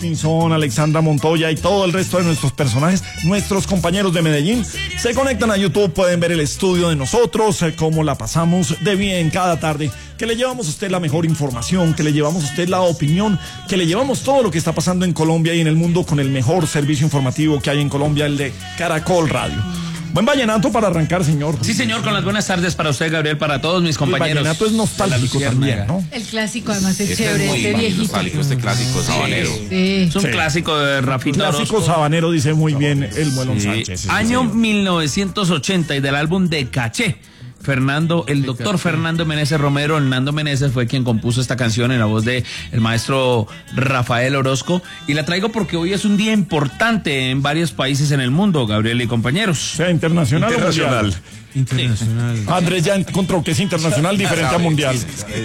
Pinzón, Alexandra Montoya y todo el resto de nuestros personajes, nuestros compañeros de Medellín, se conectan a YouTube, pueden ver el estudio de nosotros, cómo la pasamos de bien cada tarde, que le llevamos a usted la mejor información, que le llevamos a usted la opinión, que le llevamos todo lo que está pasando en Colombia y en el mundo con el mejor servicio informativo que hay en Colombia, el de Caracol Radio. Buen vallenato para arrancar, señor. Sí, señor, con las buenas tardes para usted, Gabriel, para todos mis compañeros. El vallenato es nostálgico también, ¿no? El clásico, además, es chévere, este viejito. Este clásico sabanero. Sí. Es un clásico de Rafita Clásico Orozco. sabanero, dice muy bien el Muelón Sánchez. Año 1980 y del álbum de Caché. Doctor Fernando Meneses Romero, el Nando Meneses, fue quien compuso esta canción en la voz de el maestro Rafael Orozco, y la traigo porque hoy es un día importante en varios países en el mundo, Gabriel y compañeros. O sea, internacional. Internacional. Internacional. Sí. Andrés ya encontró que es internacional diferente a mundial.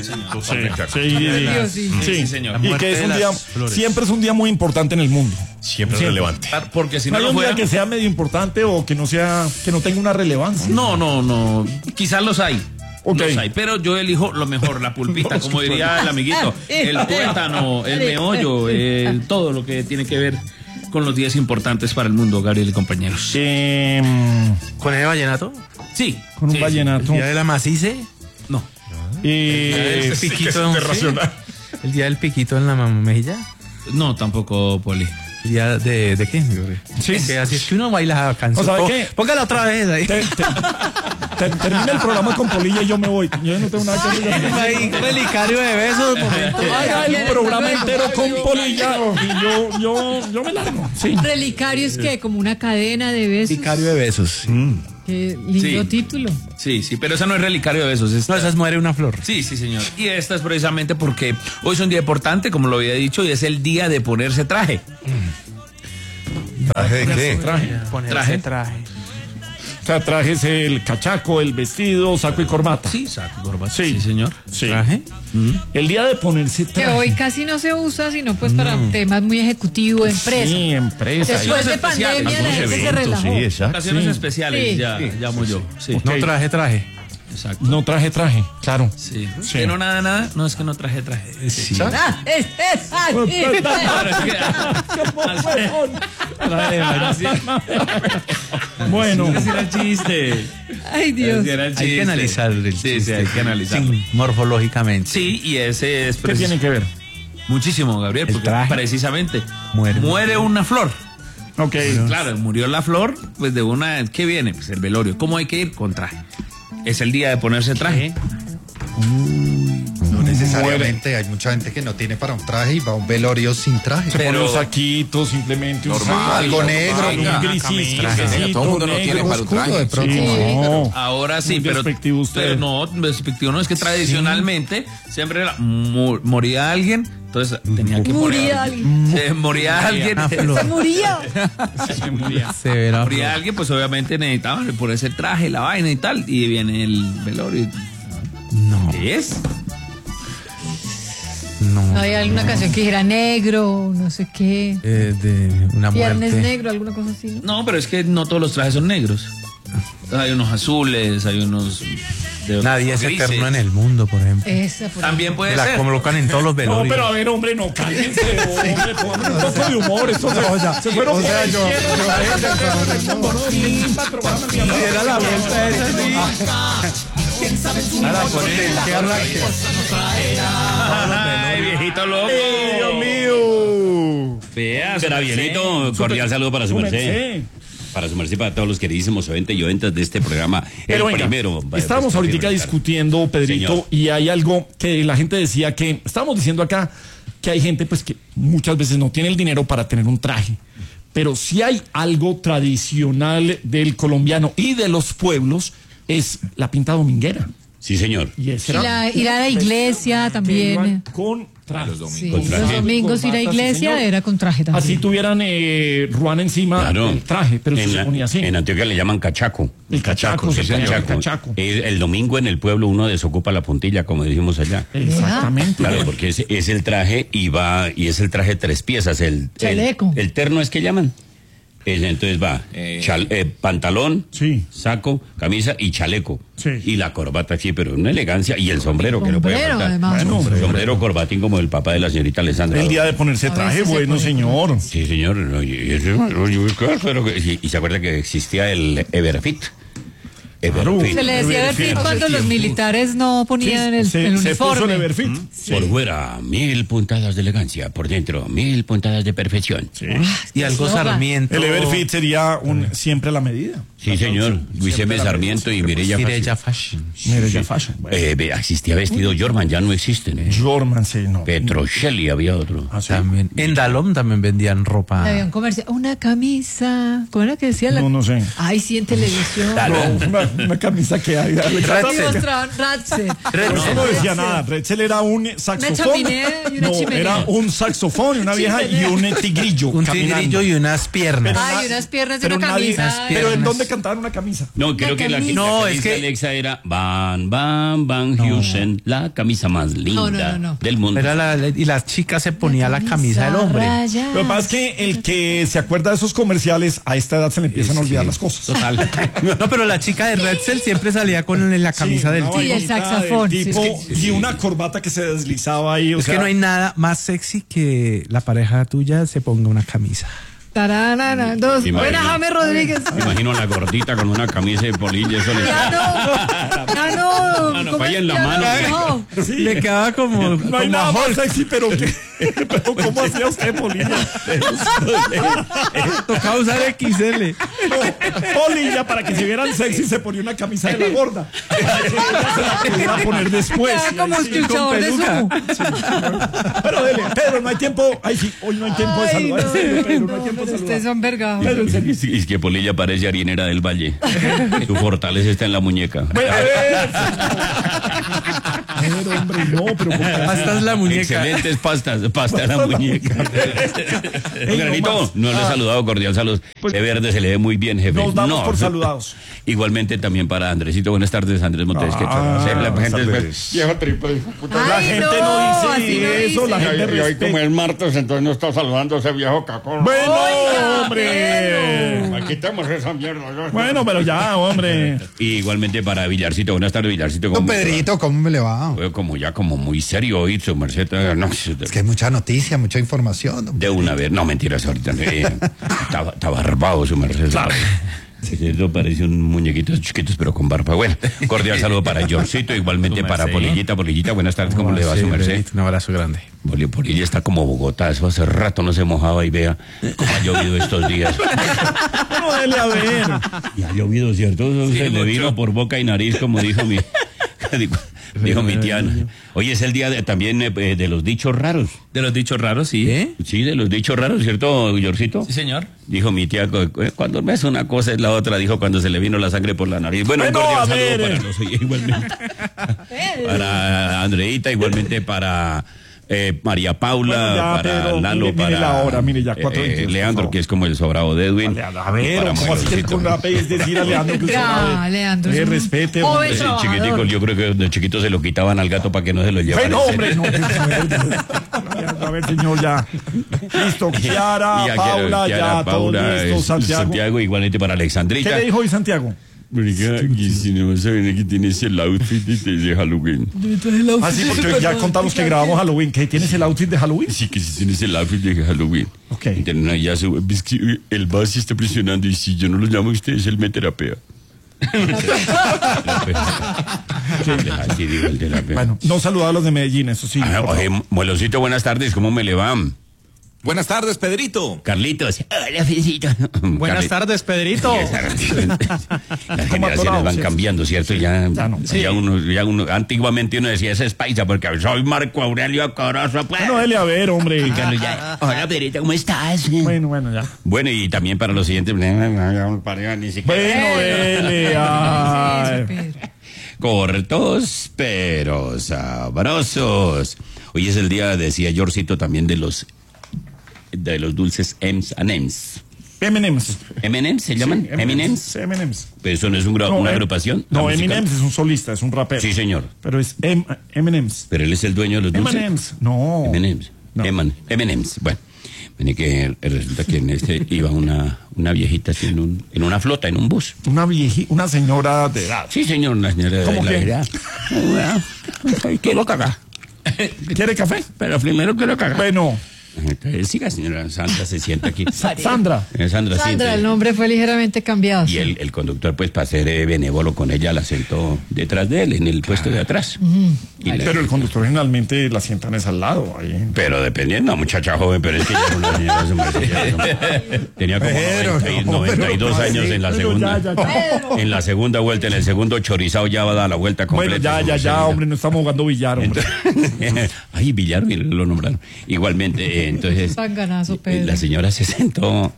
Sí, señor. Y que es un día, siempre es un día muy importante en el mundo. Siempre relevante. Porque si no hay lo un fuera, día que sea medio importante o que no tenga una relevancia. No. Quizás los hay. Okay. Los hay, pero yo elijo lo mejor, la pulpita, como diría el amiguito, el tuétano, el meollo, todo lo que tiene que ver con los días importantes para el mundo, Gabriel y compañeros. ¿Con el vallenato? Sí. Con un vallenato. ¿El día de la macice? No. ¿El piquito? ¿El día del piquito en la mejilla? No, tampoco, Poli. ¿El día de qué? Sí. Que así es que uno baila la canción. ¿O sabe qué? Póngala otra vez ahí. Termina el programa con Polilla y yo me voy. Yo no tengo nada que decir. Relicario de besos. Haga el programa entero con Polilla y yo me largo. Sí. Relicario es que como una cadena de besos. Relicario de besos. Qué lindo título. Sí, pero esa no es relicario de besos. No, esa es muere una flor. Sí, señor. Y esta es precisamente porque hoy es un día importante, como lo había dicho, y es el día de ponerse traje. ¿Traje de qué? Traje. O sea, trajes el cachaco, el vestido, saco y corbata. Sí, saco y corbata. Sí. Sí, señor. Sí. ¿Traje? El día de ponerse Que traje. hoy casi no se usa, sino pues para temas muy ejecutivos, empresa. Sí, empresa. Después de especiales, pandemia la gente se relajó. Sí, exacto. Ocasiones Sí. especiales, Sí. ya llamo yo. Sí. Ok. No traje. Exacto. No traje, claro. Sí. Sí. Que no nada. No es que no traje. Sí. Ah, es así. Ahora es que- Bueno, Ese era el chiste. Ay, Dios. Ese era el Hay que chiste. analizar el Sí, chiste. hay que analizarlo. Sí, morfológicamente. Sí, y ese es ¿qué tiene que ver? muchísimo, Gabriel, El porque traje. precisamente Muere una flor. Ok. Claro, murió la flor, pues de una, ¿qué viene? Pues el velorio. ¿Cómo hay que ir? Con traje. Es el día de ponerse traje. No necesariamente, hay mucha gente que no tiene para un traje y va a un velorio sin traje. Se pone un saquito, simplemente un Normal, saco, algo negro, un grisito, Todo el mundo no tiene para un oscuro traje. de pronto. Sí, no. Ahora sí, Muy pero despectivo usted. pero no, despectivo no, es que tradicionalmente siempre moría alguien, entonces tenía que Moría alguien. moría alguien. Se murió. Severa Moría flor. alguien, pues obviamente necesitaban por ese traje, la vaina y tal, y viene el velorio. No. ¿Es? No. Hay alguna canción que dijera negro, no sé qué. De una Viernes muerte. negro, alguna cosa así. ¿no? No, pero es que no todos los trajes son negros. Hay unos azules, hay unos Nadie es grises. eterno en el mundo, por ejemplo. Esa, por También puede La ser. colocan en todos los No, velorios. pero a ver, hombre, no, cálmense, hombre, pongan un poco de humor. Esto se fueron por la izquierda. Era la vuelta esa, sí. Ahora ponen el Ay, viejito loco. Dios mío. Vea, Gabrielito, cordial saludo para su merced. Sí. Para su merced, para todos los queridísimos oyentes y oyentas de este programa. Pero venga, primero. estábamos ahorita discutiendo, Pedrito, Señor. y hay algo que la gente decía que, estábamos diciendo acá que hay gente pues que muchas veces no tiene el dinero para tener un traje, pero si hay algo tradicional del colombiano y de los pueblos, es la pinta dominguera. Sí, señor. Y ese Ir a la iglesia también. con traje. Sí, Con traje. los domingos ir a la iglesia señor. era con traje también. Así tuvieran Ruana encima Claro. el traje, pero en, se ponía así. en Antioquia le llaman cachaco. El cachaco, se el ponía el cachaco. cachaco. El domingo en el pueblo uno desocupa la puntilla, como decimos allá. Exactamente. Claro, porque es el traje y es el traje 3 piezas. El Chaleco. el terno es que llaman. Entonces va pantalón, Sí. saco, camisa y chaleco. Sí. Y la corbata, sí, pero una elegancia. Y el sombrero, que no puede Sombrero, faltar. además. Bueno, Sombrero corbatín como el papá de la señorita Alessandra. El día de ponerse traje, veces se bueno, pone- señor. Sí, señor. Y se acuerda que existía el Everfit. Everfit. Se le decía Everfit cuando los militares no ponían el se puso uniforme. el Everfit. Por fuera, 1000 puntadas de elegancia. Por dentro, 1000 puntadas de perfección. Sí, Y algo Eslogan. Sarmiento. El Everfit sería siempre a la medida. señor. Luis M. Sarmiento y Mireya Mireya Fashion. Fashion. Mire, ya fashion. Bueno, Existía vestido Jorman, ya no existen. Jorman, sí, no. Petrocelli había otro. Ah, sí. También. En Dalom también vendían ropa. Había un comercial, una camisa. ¿Cómo era que decía la? No sé. Ay, sí, en televisión. No, una camisa que hay. Y mostraban Ratzel. Eso no decía nada. Retzel era un saxofón. chimenea y una no, chimenea. era un saxofón, una vieja y un tigrillo. Un caminando. tigrillo y unas piernas. Ay, unas piernas de Pero una nadie- camisa. Pero ¿en piernas. dónde cantaban una camisa? No, creo que la camisa. No, camisa es que- Alexa era Van Heusen, la camisa más linda no. del mundo. Y las chicas se ponía la camisa del hombre. rayada. Lo que pasa es que el que se acuerda de esos comerciales, a esta edad se le empiezan a olvidar las cosas. Total. No, pero la chica de Retzel siempre salía con la camisa del una tipo. Sí, el vainita saxofón, del sí, tipo, es y una corbata que se deslizaba ahí. O Es sea, que no hay nada más sexy que la pareja tuya se ponga una camisa. Tararara, dos. Me Buena, imagino- James Rodríguez. Me imagino a la gordita con una camisa de polilla, eso le Ya no. Mano, ¿Cómo vaya en la ya mano. no? sí, Le quedaba como, no hay como nada a más Hulk. sexy, pero ¿cómo hacía usted, Polilla? Tocaba usar XL. Polilla, para que se vieran sexy, se ponía una camisa de la gorda. Para que ella se la pudiera poner después. Queda como Sí, escuchador de peluca. sumo. Pero dele, Pedro, no hay tiempo. Ay, sí, hoy no hay tiempo de Ay, saludar. En serio, Pedro, no hay no, tiempo de pero ustedes saludar. son vergados. Pedro, en serio. Y es que Polilla parece harinera del valle. Su fortaleza está en la muñeca. Pedro, hombre, no, pero ¿cómo así? Hasta es la muñeca. Excelentes pasta en la muñeca. Granito, no le he saludado, cordial saludos. De verde se le ve muy bien, jefe. Nos damos por saludados. Igualmente también para Andresito. Buenas tardes, Andrés Montes. ¿Qué tal? La buenas gente tardes. viejo triple, hijo de puta. La Ay, gente no, no así dice no eso, dice. la gente Y hoy respeta. como es martes, entonces no está saludando a ese viejo cacón. Bueno, Oiga, hombre. Aquí estamos esa mierda. Bueno, pero ya, hombre. Y igualmente para Villarcito. Buenas tardes, Villarcito. Don ¿cómo- Pedrito, ¿cómo me le va? Fue como ya como muy serio hoy, su merced. No, Es que hay mucha noticia, mucha información. don de una vez. No, mentiras, ahorita. Está barbado, su merced. Claro. Eso parece un muñequito chiquitos, pero con barba. Bueno, cordial saludo para Georgito, igualmente para Polillita. Polillita, buenas tardes, ¿cómo le va su merced? Un abrazo grande. Polilla está como Bogotá, eso hace rato no se mojaba y vea cómo ha llovido estos días. No, dele a ver. Y ha llovido, ¿cierto? Eso se le vino por boca y nariz, como dijo dijo mi tía. Hoy es el día también de los dichos raros. De los dichos raros, sí. ¿Eh? Sí, de los dichos raros, ¿cierto, Georgito? Sí, señor. Dijo mi tía, cuando ves una cosa es la otra, dijo cuando se le vino la sangre por la nariz. Bueno, un Bueno, cordial a ver. saludo para los igualmente. Para Andreita, igualmente para María Paula, Bueno, ya, para Pedro, Lalo, mire para la hora, mire, ya 4:22, Leandro, por favor. que es como el sobrado de Edwin. A ver, Y para ¿cómo así que Manuelcito. con la es decir a Leandro que usted Ya, sabe? Leandro, es un Respete, joven hombre. Ese trabajador. chiquitico, yo creo que de chiquito se lo quitaban al gato para que no se lo llevara. Bueno, en hombre, serio. no. A ver, señor, ya. Listo, Kiara, Y a Paula, Kiara, ya, Paula, todo listo, Santiago. igualmente para ¿Qué Alexandrita. le dijo hoy Santiago? Marica, y si no saben, aquí tienes el outfit de Halloween. Ah, sí, porque ya contamos que grabamos Halloween. ¿Qué tienes el outfit de Halloween? Sí, que si tienes el outfit de Halloween. Ok. Entonces, ya ves que el base está presionando y si yo no lo llamo a ustedes, él me terapea. Así digo, el terapea. Bueno, no saludaba a los de Medellín, eso sí. Ah, por favor. oye, Muelocito, buenas tardes, ¿cómo me le va? Buenas tardes, Pedrito. Carlitos. Hola, Fedecito. Buenas tardes, Pedrito. Las generaciones atorado, van sí. cambiando, ¿cierto? Ya, no. ya uno, antiguamente uno decía, ese es paisa, porque soy Marco Aurelio Corozo. Pues. Bueno, dele a ver, hombre. Y Carlos ya, hola, Pedrito, ¿cómo estás? Bueno, ya. Bueno, y también para los siguientes, ni siquiera Bueno, dele. Ay. Eso, Pedro. cortos, pero sabrosos. Hoy es el día, decía Georgito, también de los dulces M&M's. M&M's. ¿M&M's se llaman? Sí, ¿M&M's? M&M's. Pero eso no es una agrupación. No, la musical. Eminems es un solista, es un rapero. Sí, señor. Pero es M&M's. Pero él es el dueño de los dulces. M&M's. No. M&M's. No. M&M's. Bueno. Vení que resulta que en este iba una viejita así en una flota, en un bus. Una señora de edad. Sí, señor, una señora de ¿Cómo la qué? edad. Quiero cagar. ¿Quiere café? Pero primero quiero cagar. Bueno, Entonces, siga, señora Sandra, se sienta aquí. Sandra. Sandra, sí, Sandra, el entonces, nombre fue ligeramente cambiado. y sí. el conductor, pues, para ser benévolo con ella, la sentó detrás de él, en el puesto de atrás. Y la- Pero el conductor generalmente la sientan es al lado. Ahí. Pero dependiendo, muchacha joven, pero es que ya era una señora, su merced, tenía como Pero, 92 pero, años en la pero segunda. ya. En la segunda vuelta, en el segundo chorizado ya va a dar la vuelta Bueno, completa. ya, hombre, no estamos jugando billar, hombre. Ay, billar, mire, lo nombraron. Igualmente, entonces, Sanganazo, Pedro. la señora se sentó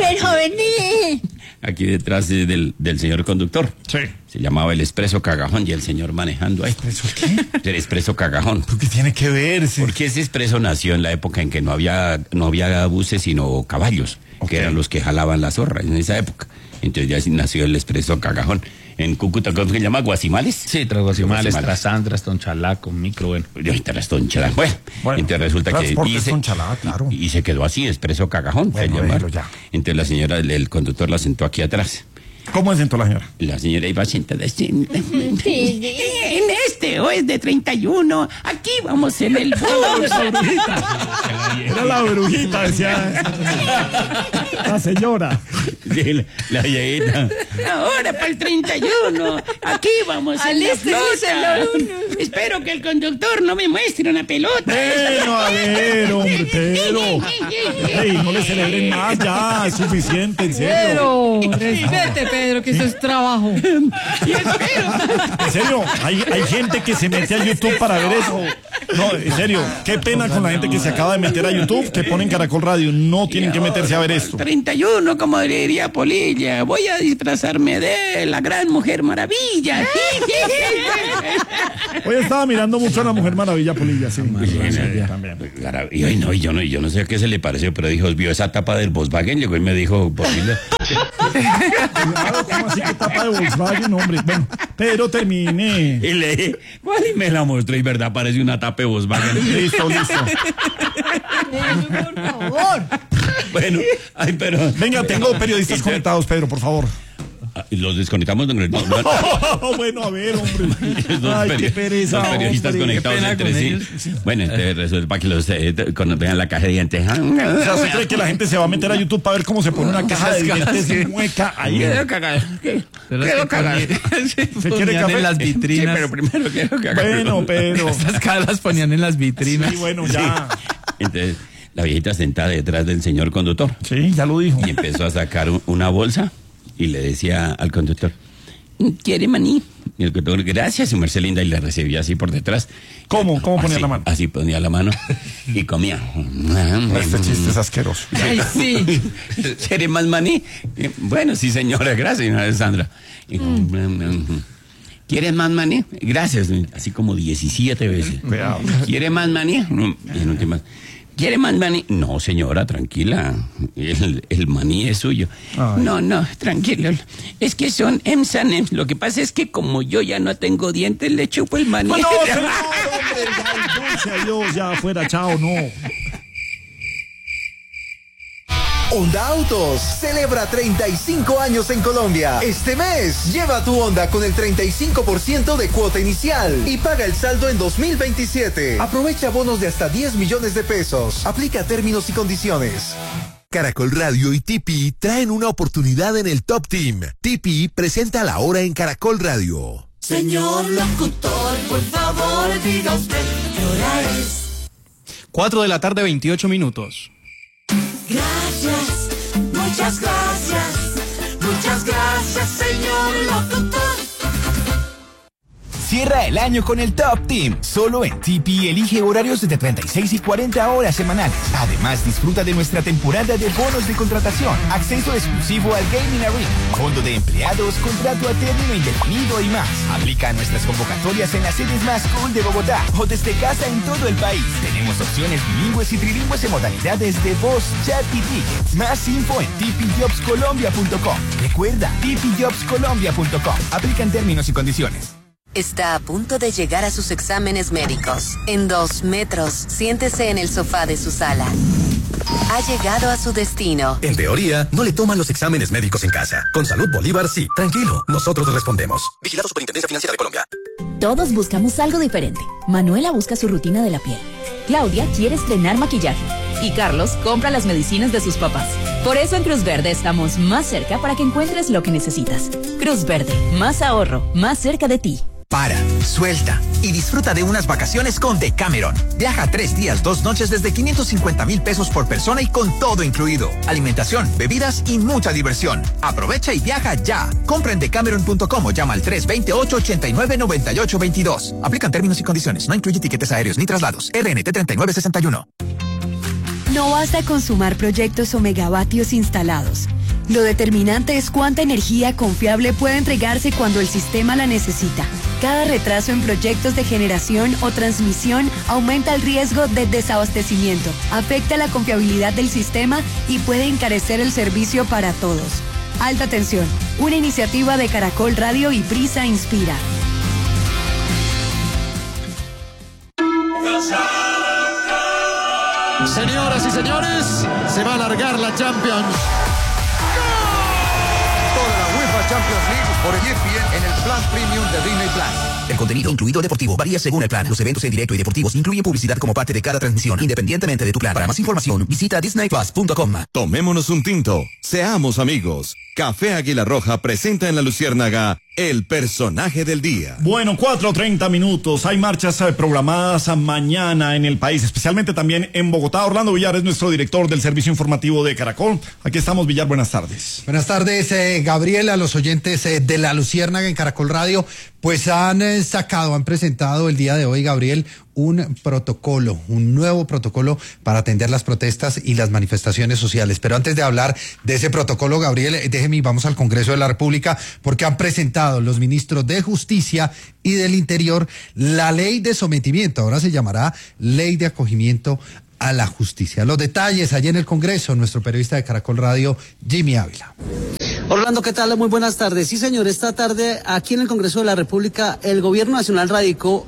aquí detrás del señor conductor. Sí. Se llamaba el expreso cagajón y el señor manejando ahí. ¿Eso qué? El expreso cagajón. ¿Qué tiene que ver? Sí. Porque ese expreso nació en la época en que no había buses sino caballos, Ok. que eran los que jalaban la zorra en esa época. Entonces ya nació el expreso cagajón. En Cúcuta, ¿cómo se llama? ¿Guasimales? Sí, tras Guasimales, Guasimales. tras Sandras, Tonchalaco, Micro, bueno. Y ahorita las tonchadas. Bueno, entonces resulta que Transportes Tonchalá, claro. y se quedó así, expreso cagajón. Bueno, se llama. déjelo ya. Entonces la señora, el conductor la sentó aquí atrás. ¿Cómo se sentó la señora? La señora iba sentada así. En este, hoy es de 31. Aquí vamos en el bus. Era la brujita, decía la señora. Sí, la viejita. Ahora para el 31. Aquí vamos en la flota. Espero que el conductor no me muestre una pelota. Pero, a ver, hombre, pero. Ey, no le celebren más, ya, es suficiente, en serio. Pedro, respete, Pedro, que eso es trabajo. Y espero. En serio, hay gente que se mete a YouTube para ver eso. No, en serio, qué pena con la gente que se acaba de meter a YouTube, que ponen Caracol Radio. No tienen que meterse a ver esto. 31, como diría Polilla. Voy a disfrazarme de la gran Mujer Maravilla. Hoy estaba mirando mucho a la Mujer Maravilla, Polilla, sí. También. Y ay, no, yo no sé a qué se le pareció, pero dijo, vio esa tapa del Volkswagen, llegó y me dijo, Polilla. Claro, ¿cómo así que tapa de Volkswagen, hombre? Bueno, pero termine. Y le dije, ¿cuál? Y me la mostró y verdad parece una tapa de Volkswagen. Listo. Por favor. Bueno, ay, pero... Venga, tengo periodistas conectados, Pedro, por favor. Los desconectamos. No, Bueno, a ver, hombre. Los Ay, qué pereza, los periodistas hombre. conectados Qué pena entre con sí. ellos. Bueno, entonces resulta para que los cuando vean la caja de dientes. O sea, ¿usted cree que la gente se va a meter a YouTube para ver cómo se pone una caja de dientes mueca ahí? Quiero cagar. Quiero cagar. ¿Se quiere Ponían café? en las Sí, vitrinas. pero primero quiero cagar. Bueno, pero. Estas caras las ponían en las vitrinas. Sí, bueno, ya. Entonces, la viejita sentada detrás del señor conductor Sí, ya lo dijo. y empezó a sacar una bolsa y le decía al conductor, ¿quiere maní? Y el conductor, gracias, su merced linda, y le recibía así por detrás. ¿Cómo ponía Así, la mano? Así ponía la mano y comía. Este chiste es asqueroso. Ay, sí. ¿Quiere más maní? Bueno, sí, señora, gracias, señora Sandra. Y, ¿quieres más maní? Gracias, así como 17 veces. Cuidado. ¿Quiere más maní? Y en últimas, ¿quiere más maní? No, señora, tranquila. El maní es suyo. Ay. No, tranquilo. Es que son M&M's. Lo que pasa es que como yo ya no tengo dientes, le chupo el maní. No, señor, hombre, ya, dulce, adiós, ya afuera, chao, no. Honda Autos celebra 35 años en Colombia. Este mes, lleva tu Honda con el 35% de cuota inicial y paga el saldo en 2027. Aprovecha bonos de hasta 10 millones de pesos. Aplica términos y condiciones. Caracol Radio y Tipi traen una oportunidad en el Top Team. Tipi presenta La Hora en Caracol Radio. Señor locutor, por favor, diga usted qué hora es. 4 de la tarde, 28 minutos. Gracias, muchas gracias, señor locutor. Cierra el año con el Top Team. Solo en Tipi elige horarios de 36 y 40 horas semanales. Además, disfruta de nuestra temporada de bonos de contratación, acceso exclusivo al Gaming Arena, fondo de empleados, contrato a término indefinido y más. Aplica nuestras convocatorias en las sedes más cool de Bogotá o desde casa en todo el país. Tenemos opciones bilingües y trilingües en modalidades de voz, chat y tickets. Más info en tipijobscolombia.com. Recuerda, tipijobscolombia.com. Aplican términos y condiciones. Está a punto de llegar a sus exámenes médicos. En 2 metros, siéntese en el sofá de su sala. Ha llegado a su destino. En teoría, no le toman los exámenes médicos en casa. Con Salud Bolívar, sí. Tranquilo, nosotros respondemos. Vigilado Superintendencia Financiera de Colombia. Todos buscamos algo diferente. Manuela busca su rutina de la piel. Claudia quiere estrenar maquillaje. Y Carlos compra las medicinas de sus papás. Por eso en Cruz Verde estamos más cerca para que encuentres lo que necesitas. Cruz Verde, más ahorro, más cerca de ti. Para, suelta y disfruta de unas vacaciones con Decameron. Viaja 3 días, 2 noches desde 550,000 pesos por persona y con todo incluido. Alimentación, bebidas y mucha diversión. Aprovecha y viaja ya. Compra en decameron.com o llama al 328-89-9822. Aplican términos y condiciones. No incluye tiquetes aéreos ni traslados. RNT 3961. No basta con sumar proyectos o megavatios instalados. Lo determinante es cuánta energía confiable puede entregarse cuando el sistema la necesita. Cada retraso en proyectos de generación o transmisión aumenta el riesgo de desabastecimiento, afecta la confiabilidad del sistema y puede encarecer el servicio para todos. Alta tensión, una iniciativa de Caracol Radio y Prisa Inspira. Señoras y señores, se va a alargar la Champions. Toda la UEFA Champions League por ESPN en el plan premium de Disney Plus. El contenido incluido deportivo varía según el plan. Los eventos en directo y deportivos incluyen publicidad como parte de cada transmisión, independientemente de tu plan. Para más información, visita disneyplus.com. Tomémonos un tinto. Seamos amigos. Café Águila Roja presenta en La Luciérnaga el personaje del día. Bueno, 4:30 minutos. Hay marchas programadas mañana en el país, especialmente también en Bogotá. Orlando Villar es nuestro director del servicio informativo de Caracol. Aquí estamos, Villar, buenas tardes. Buenas tardes, Gabriel, a los oyentes de La Luciérnaga en Caracol Radio. Pues han presentado el día de hoy, Gabriel, un nuevo protocolo para atender las protestas y las manifestaciones sociales. Pero antes de hablar de ese protocolo, Gabriel, vamos al Congreso de la República, porque han presentado los ministros de Justicia y del Interior la ley de sometimiento. Ahora se llamará Ley de Acogimiento a la Justicia. Los detalles allí en el Congreso, nuestro periodista de Caracol Radio, Jimmy Ávila. Orlando, ¿qué tal? Muy buenas tardes. Sí, señor, esta tarde aquí en el Congreso de la República el Gobierno Nacional radicó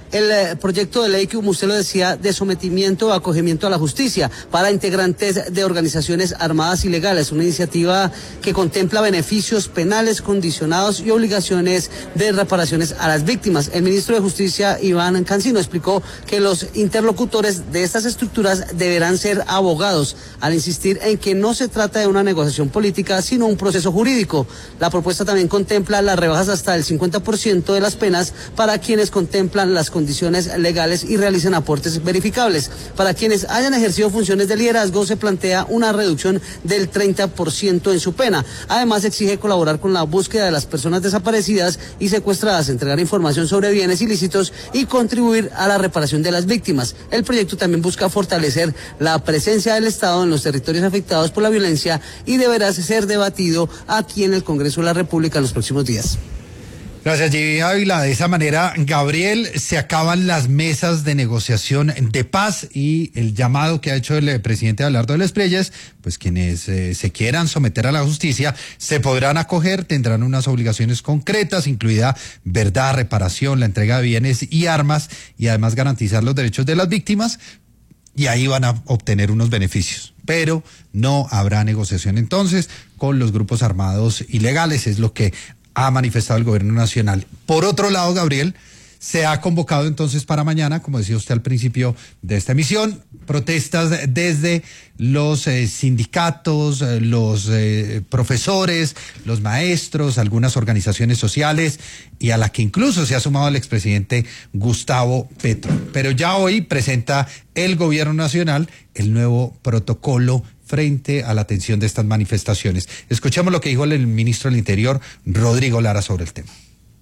el proyecto de ley, que como usted lo decía, de sometimiento o acogimiento a la justicia para integrantes de organizaciones armadas ilegales, una iniciativa que contempla beneficios penales condicionados y obligaciones de reparaciones a las víctimas. El ministro de Justicia, Iván Cancino, explicó que los interlocutores de estas estructuras deberán ser abogados, al insistir en que no se trata de una negociación política, sino un proceso jurídico. La propuesta también contempla las rebajas hasta el 50% de las penas para quienes contemplan las condiciones legales y realicen aportes verificables. Para quienes hayan ejercido funciones de liderazgo se plantea una reducción del 30% en su pena. Además, exige colaborar con la búsqueda de las personas desaparecidas y secuestradas, entregar información sobre bienes ilícitos y contribuir a la reparación de las víctimas. El proyecto también busca fortalecer la presencia del Estado en los territorios afectados por la violencia y deberá ser debatido aquí en el Congreso de la República en los próximos días. Gracias, Jimmy Ávila. De esa manera, Gabriel, se acaban las mesas de negociación de paz y el llamado que ha hecho el presidente Abelardo de las Esprielles, pues quienes se quieran someter a la justicia se podrán acoger, tendrán unas obligaciones concretas, incluida verdad, reparación, la entrega de bienes y armas, y además garantizar los derechos de las víctimas, y ahí van a obtener unos beneficios. Pero no habrá negociación entonces con los grupos armados ilegales, es lo que ha manifestado el gobierno nacional. Por otro lado, Gabriel, se ha convocado entonces para mañana, como decía usted al principio de esta emisión, protestas desde los sindicatos, los profesores, los maestros, algunas organizaciones sociales, y a la que incluso se ha sumado el expresidente Gustavo Petro. Pero ya hoy presenta el gobierno nacional el nuevo protocolo frente a la atención de estas manifestaciones. Escuchemos lo que dijo el ministro del Interior, Rodrigo Lara, sobre el tema.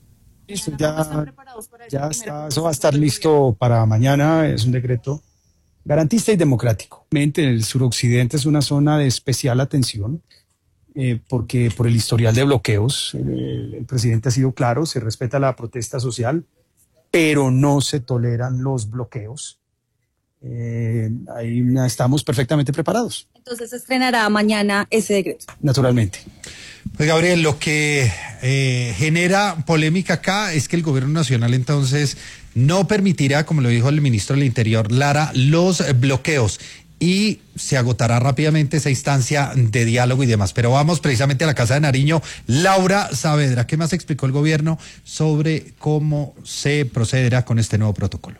Ya está, eso va a estar listo para mañana. Es un decreto garantista y democrático. El suroccidente es una zona de especial atención porque por el historial de bloqueos, el presidente ha sido claro, se respeta la protesta social, pero no se toleran los bloqueos. Ahí estamos perfectamente preparados. Entonces se estrenará mañana ese decreto. Naturalmente. Pues, Gabriel, lo que genera polémica acá es que el gobierno nacional entonces no permitirá, como lo dijo el ministro del Interior, Lara, los bloqueos. y se agotará rápidamente esa instancia de diálogo y demás. Pero vamos precisamente a la Casa de Nariño. Laura Saavedra, ¿qué más explicó el gobierno sobre cómo se procederá con este nuevo protocolo?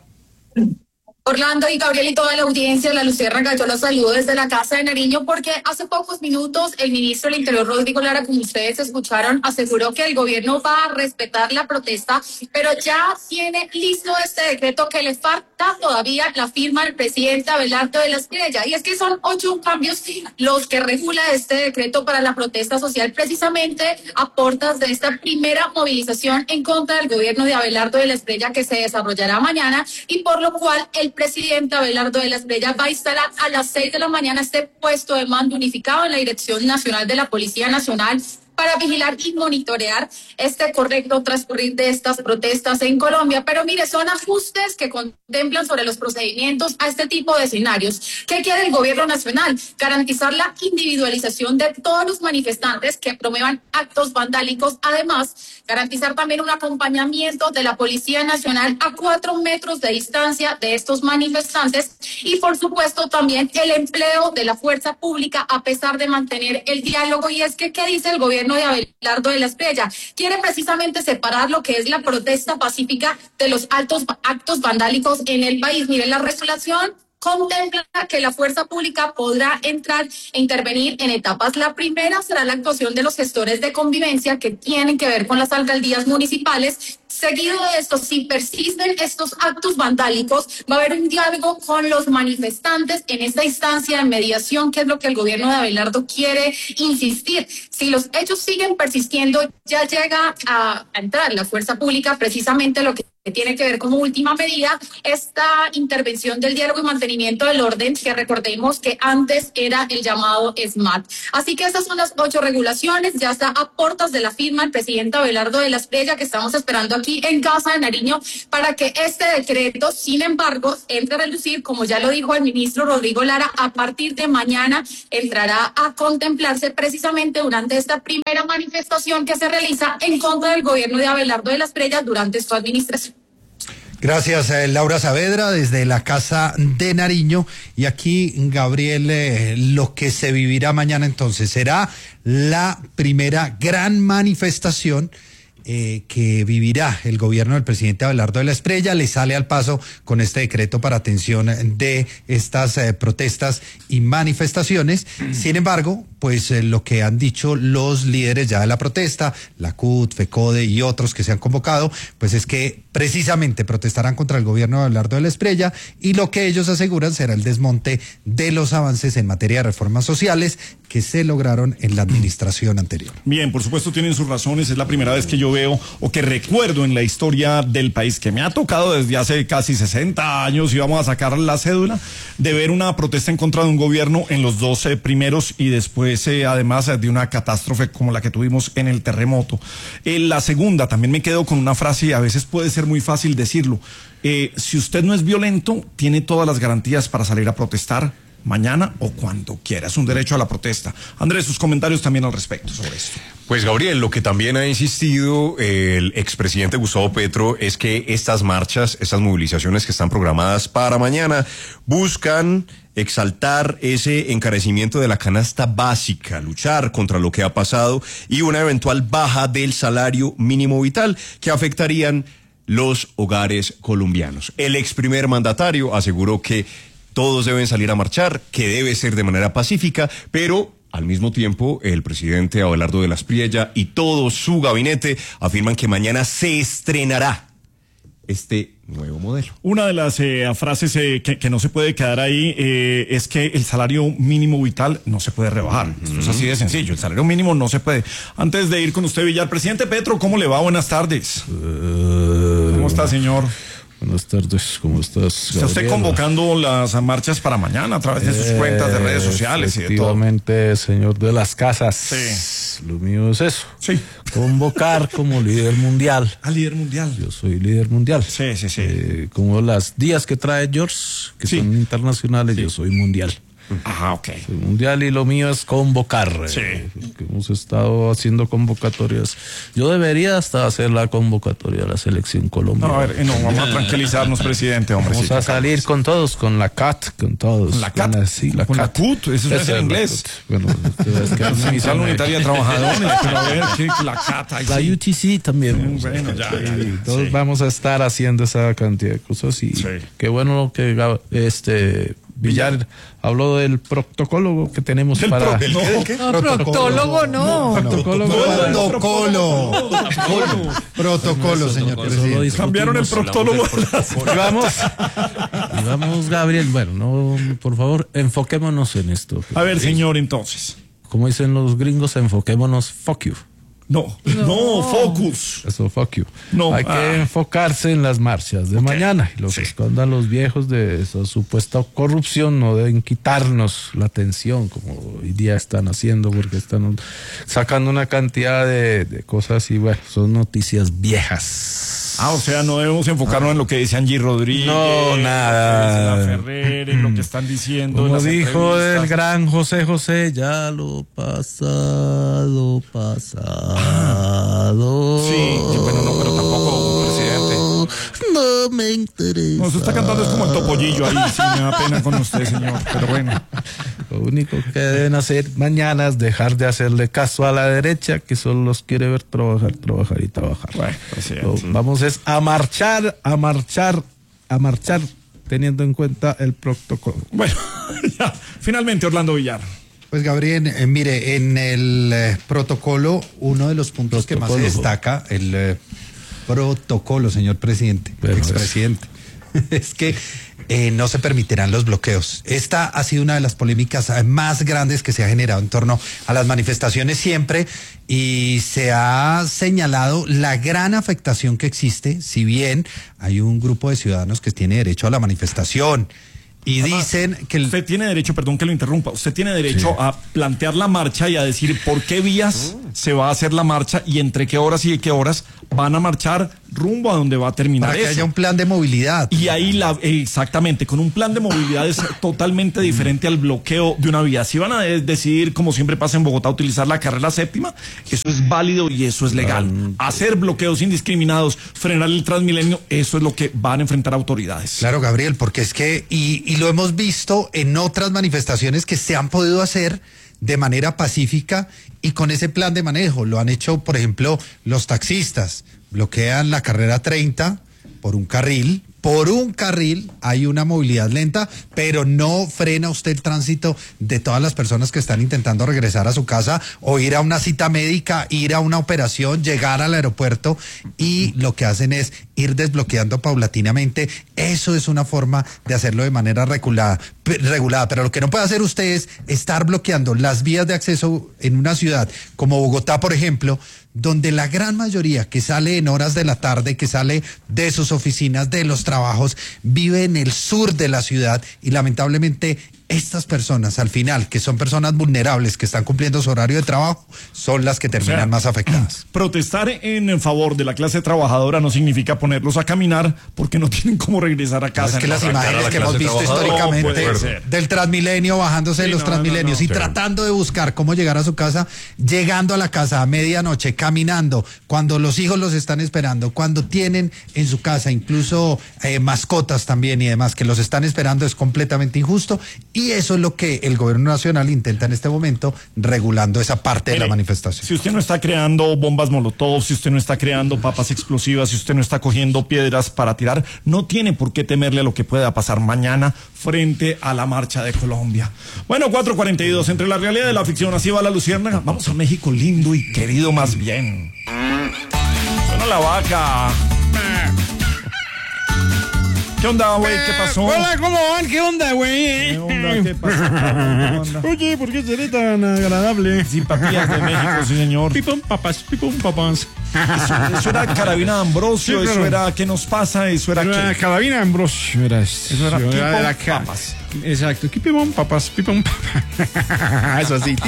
Orlando y Gabriel y toda la audiencia de La Luciérnaga, yo los saludo desde la Casa de Nariño porque hace pocos minutos el ministro del Interior, Rodrigo Lara, como ustedes escucharon, aseguró que el gobierno va a respetar la protesta, pero ya tiene listo este decreto que le falta todavía la firma del presidente Abelardo de la Espriella. Y es que son 8 cambios los que regula este decreto para la protesta social, precisamente a portas de esta primera movilización en contra del gobierno de Abelardo de la Espriella que se desarrollará mañana, y por lo cual el presidente Abelardo de la Espriella va a instalar a las 6 de la mañana este puesto de mando unificado en la Dirección Nacional de la Policía Nacional para vigilar y monitorear este correcto transcurrir de estas protestas en Colombia. Pero mire, son ajustes que contemplan sobre los procedimientos a este tipo de escenarios. ¿Qué quiere el gobierno nacional? Garantizar la individualización de todos los manifestantes que promuevan actos vandálicos. Además, garantizar también un acompañamiento de la Policía Nacional a 4 metros de distancia de estos manifestantes y, por supuesto, también el empleo de la fuerza pública a pesar de mantener el diálogo. Y es que, ¿qué dice el gobierno de Abelardo de la Espriella? Quiere precisamente separar lo que es la protesta pacífica de los actos vandálicos en el país. Miren, la resolución contempla que la fuerza pública podrá entrar e intervenir en etapas. La primera será la actuación de los gestores de convivencia que tienen que ver con las alcaldías municipales. Seguido de esto, si persisten estos actos vandálicos, va a haber un diálogo con los manifestantes en esta instancia de mediación, que es lo que el gobierno de Abelardo quiere insistir. Si los hechos siguen persistiendo, ya llega a entrar la fuerza pública, precisamente lo que tiene que ver como última medida esta intervención del diálogo y mantenimiento del orden, que recordemos que antes era el llamado SMAT. Así que estas son las 8 regulaciones, ya está a portas de la firma el presidente Abelardo de la Espriella, que estamos esperando aquí en Casa de Nariño para que este decreto, sin embargo, entre a relucir, como ya lo dijo el ministro Rodrigo Lara, a partir de mañana entrará a contemplarse precisamente durante esta primera manifestación que se realiza en contra del gobierno de Abelardo de la Espriella durante su administración. Gracias, Laura Saavedra, desde la Casa de Nariño. Y aquí, Gabriel, lo que se vivirá mañana entonces será la primera gran manifestación que vivirá el gobierno del presidente Abelardo de la Espriella. Le sale al paso con este decreto para atención de estas protestas y manifestaciones. Sin embargo, pues lo que han dicho los líderes ya de la protesta, la CUT, FECODE y otros que se han convocado, pues es que precisamente protestarán contra el gobierno de Abelardo de la Espriella, y lo que ellos aseguran será el desmonte de los avances en materia de reformas sociales que se lograron en la administración anterior. Bien, por supuesto tienen sus razones. Es la primera vez que yo veo o que recuerdo en la historia del país, que me ha tocado desde hace casi 60 años, y vamos a sacar la cédula, de ver una protesta en contra de un gobierno en los 2 primeros y después además de una catástrofe como la que tuvimos en el terremoto. La segunda, también me quedo con una frase, y a veces puede ser muy fácil decirlo. Si usted no es violento, tiene todas las garantías para salir a protestar mañana o cuando quiera. Es un derecho a la protesta. Andrés, sus comentarios también al respecto sobre esto. Pues Gabriel, lo que también ha insistido el expresidente Gustavo Petro es que estas marchas, estas movilizaciones que están programadas para mañana, buscan exaltar ese encarecimiento de la canasta básica, luchar contra lo que ha pasado y una eventual baja del salario mínimo vital que afectarían los hogares colombianos. El ex primer mandatario aseguró que todos deben salir a marchar, que debe ser de manera pacífica, pero al mismo tiempo el presidente Abelardo de la Espriella y todo su gabinete afirman que mañana se estrenará este nuevo modelo. Una de las frases que no se puede quedar ahí es que el salario mínimo vital no se puede rebajar. Esto es así de sencillo, el salario mínimo no se puede. Antes de ir con usted, Villar, presidente Petro, ¿cómo le va? Buenas tardes. ¿Cómo está, señor? Buenas tardes, ¿cómo estás? Está usted convocando las marchas para mañana a través de sus cuentas de redes sociales y de todo. Efectivamente, señor de las casas. Sí. Lo mío es eso. Sí. Convocar como líder mundial. Ah, líder mundial. Yo soy líder mundial. Sí, sí, sí. Como las días que trae George, que son internacionales, yo soy mundial. Ajá, ok. Soy mundial y lo mío es convocar. Sí. hemos estado haciendo convocatorias. Yo debería hasta hacer la convocatoria de la selección colombiana. No, a ver, no, vamos a tranquilizarnos, presidente, hombre. Vamos a salir con todos, con la CAT, con todos. ¿La CAT? Con la CUT, eso es en inglés. Bueno, es que Oficial Unitaria de Trabajadores, pero a ver, la CAT. La UTC también. Bueno, ya. Todos vamos a estar haciendo esa cantidad de cosas y qué bueno que Villar habló del protocolo que tenemos para... Proctólogo no. Protocolo, señor presidente. Cambiaron el proctólogo. Y vamos, Gabriel. Bueno, no, por favor, enfoquémonos en esto. A ver, señor, entonces. Como dicen los gringos, enfoquémonos, fuck you. No, focus. Eso, fuck you. No, hay que enfocarse en las marchas de mañana. Y lo que escondan los viejos de esa supuesta corrupción no deben quitarnos la atención, como hoy día están haciendo, porque están sacando una cantidad de cosas y bueno, son noticias viejas. O sea, no debemos enfocarnos en lo que dice Angie Rodríguez. No, nada. La Ferrer, en lo que están diciendo. Como dijo el gran José José, ya lo pasado. Sí, bueno, no, pero tampoco, presidente. No me interesa. No, se está cantando es como el topollillo ahí, sí, me da pena con usted, señor, pero bueno. Lo único que deben hacer mañana es dejar de hacerle caso a la derecha, que solo los quiere ver trabajar y trabajar. Bueno, presidente. Vamos a marchar, teniendo en cuenta el protocolo. Bueno, ya, finalmente, Orlando Villar. Pues Gabriel, mire, en el protocolo, uno de los puntos que más se destaca, el protocolo, señor presidente, expresidente, es que no se permitirán los bloqueos. Esta ha sido una de las polémicas más grandes que se ha generado en torno a las manifestaciones siempre, y se ha señalado la gran afectación que existe, si bien hay un grupo de ciudadanos que tiene derecho a la manifestación. Y dicen que usted tiene derecho, perdón que lo interrumpa, usted tiene derecho a plantear la marcha y a decir por qué vías se va a hacer la marcha y entre qué horas y de qué horas van a marchar rumbo a donde va a terminar para que haya un plan de movilidad. Y ahí exactamente, con un plan de movilidad es totalmente diferente al bloqueo de una vía. Si van a decidir, como siempre pasa en Bogotá, utilizar la carrera séptima, eso es válido y eso es legal. Hacer bloqueos indiscriminados, frenar el Transmilenio, eso es lo que van a enfrentar autoridades. Claro, Gabriel, porque es que, y lo hemos visto en otras manifestaciones que se han podido hacer de manera pacífica y con ese plan de manejo. Lo han hecho, por ejemplo, los taxistas. Bloquean la carrera 30 por un carril. Por un carril hay una movilidad lenta, pero no frena usted el tránsito de todas las personas que están intentando regresar a su casa o ir a una cita médica, ir a una operación, llegar al aeropuerto, y lo que hacen es ir desbloqueando paulatinamente. Eso es una forma de hacerlo de manera regulada, pero lo que no puede hacer usted es estar bloqueando las vías de acceso en una ciudad como Bogotá, por ejemplo, donde la gran mayoría que sale en horas de la tarde, que sale de sus oficinas, de los trabajos, vive en el sur de la ciudad, y lamentablemente estas personas, al final, que son personas vulnerables, que están cumpliendo su horario de trabajo, son las que terminan más afectadas. Protestar en favor de la clase trabajadora no significa ponerlos a caminar porque no tienen cómo regresar a casa. Es que las imágenes que hemos visto históricamente del Transmilenio, bajándose de los Transmilenios y tratando de buscar cómo llegar a su casa, llegando a la casa a medianoche, caminando, cuando los hijos los están esperando, cuando tienen en su casa incluso mascotas también y demás que los están esperando, es completamente injusto. Y eso es lo que el gobierno nacional intenta en este momento, regulando esa parte de la manifestación. Si usted no está creando bombas molotov, si usted no está creando papas explosivas, si usted no está cogiendo piedras para tirar, no tiene por qué temerle a lo que pueda pasar mañana frente a la marcha de Colombia. Bueno, 4:42, entre la realidad y la ficción, así va la luciérnaga. Vamos a México lindo y querido más bien. Suena la vaca. ¿Qué onda, güey? ¿Qué pasó? Hola, ¿cómo van? ¿Qué onda, güey? ¿Qué onda? ¿Qué pasa? Oye, ¿por qué seré tan agradable? Simpatías de México, sí, señor. Pipón papas, pipón papas. Eso era Carabina de Ambrosio, sí, eso era ¿qué nos pasa? Eso era ¿qué? Carabina de Ambrosio era eso. Eso era pipón papas. Exacto, pipón papas, pipón papas. Eso así,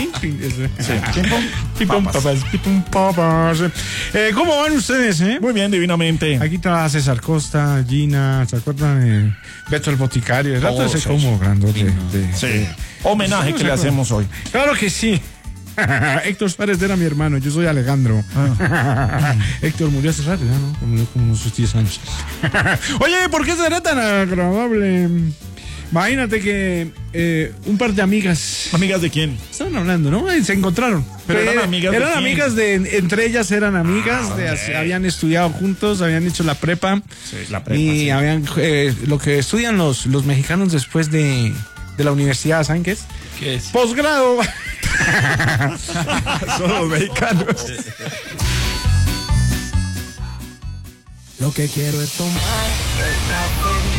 pipón papas, pipón papas. ¿Cómo van ustedes, Muy bien, divinamente. Aquí está César Costa, Gina, ¿se acuerdan de Beto el Boticario? El rato ese como grandote. Sí. Homenaje que le hacemos hoy. Claro que sí. Héctor Suárez era mi hermano, yo soy Alejandro. Héctor murió hace rato, ¿no? Murió como unos 10 años. Oye, ¿por qué será tan agradable? Imagínate que un par de amigas. ¿Amigas de quién? Estaban hablando, ¿no? Y se encontraron. Pero eran amigas Eran de quién? amigas de. Entre ellas eran amigas. Habían estudiado juntos, habían hecho la prepa. Sí, la prepa. Y sí. habían. Lo que estudian los mexicanos después de la universidad, ¿saben qué es? ¿Qué es? Posgrado. Son los mexicanos. Lo que quiero es tomar el café.